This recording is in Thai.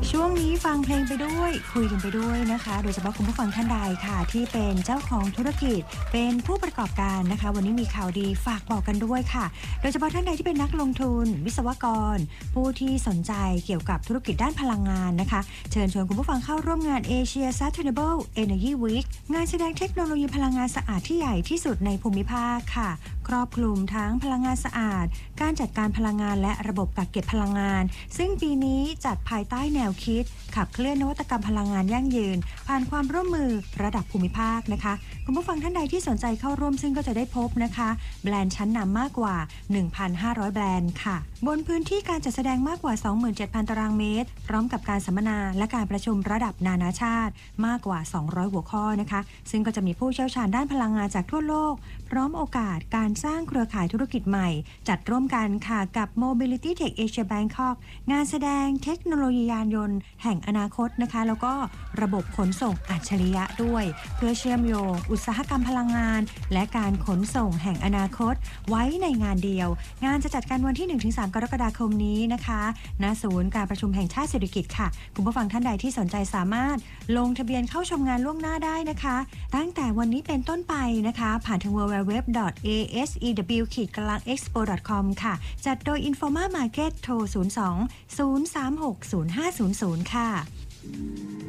ช่วงนี้ฟังเพลงไปด้วยคุยกันไปด้วยนะคะโดยเฉพาะคุณผู้ฟังท่านใดค่ะที่เป็นเจ้าของธุรกิจเป็นผู้ประกอบการนะคะวันนี้มีข่าวดีฝากบอกกันด้วยค่ะโดยเฉพาะท่านใดที่เป็นนักลงทุนวิศวกรผู้ที่สนใจเกี่ยวกับธุรกิจด้านพลังงานนะคะเชิญชวนคุณผู้ฟังเข้าร่วมงาน Asia Sustainable Energy Week งานแสดงเทคโนโลยีพลังงานสะอาดที่ใหญ่ที่สุดในภูมิภาคค่ะครอบคลุมทั้งพลังงานสะอาดการจัดการพลังงานและระบบกักเก็บพลังงานซึ่งปีนี้จัดภายใต้แนวคิดขับเคลื่อนนวัตกรรมพลังงานยั่งยืนผ่านความร่วมมือระดับภูมิภาคนะคะคุณผู้ฟังท่านใดที่สนใจเข้าร่วมซึ่งก็จะได้พบนะคะแบรนด์ชั้นนำมากกว่า 1,500 แบรนด์ค่ะบนพื้นที่การจัดแสดงมากกว่า 27,000 ตารางเมตรพร้อมกับการสัมมนาและการประชุมระดับนานาชาติมากกว่า 200 หัวข้อนะคะซึ่งก็จะมีผู้เชี่ยวชาญด้านพลังงานจากทั่วโลกพร้อมโอกาสการสร้างเครือข่ายธุรกิจใหม่จัดร่วมกันค่ะกับ Mobility Tech Asia Bangkok งานแสดงเทคโนโลยียานยนต์แห่งอนาคตนะคะแล้วก็ระบบขนส่งอัจฉริยะด้วยเพื่อเชื่อมโยงอุตสาหกรรมพลังงานและการขนส่งแห่งอนาคตไว้ในงานเดียวงานจะจัดกันวันที่ 1-3 กรกฎาคมนี้นะคะณศูนย์การประชุมแห่งชาติเศรษฐกิจค่ะคุณผู้ฟังท่านใดที่สนใจสามารถลงทะเบียนเข้าชมงานล่วงหน้าได้นะคะตั้งแต่วันนี้เป็นต้นไปนะคะผ่านทาง www.asew-expo.com ค่ะจัดโดย Informa Market โทร 02 036 0500 ค่ะ